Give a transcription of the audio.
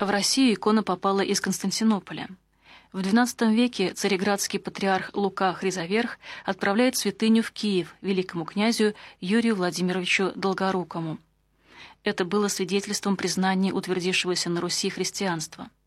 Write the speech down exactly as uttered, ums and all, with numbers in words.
В Россию икона попала из Константинополя. В двенадцатом веке цареградский патриарх Лука Хризоверх отправляет святыню в Киев великому князю Юрию Владимировичу Долгорукому. Это было свидетельством признания утвердившегося на Руси христианства.